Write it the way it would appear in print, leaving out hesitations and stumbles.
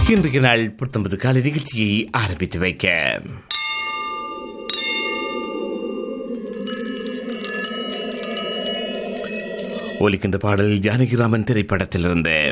இன்றைய நாள் 19 காலை நிகழ்ச்சியை ஆரம்பித்து வைக்க ஒலிக்கின்ற பாடல் ஜானகிராமன் திரைப்படத்திலிருந்து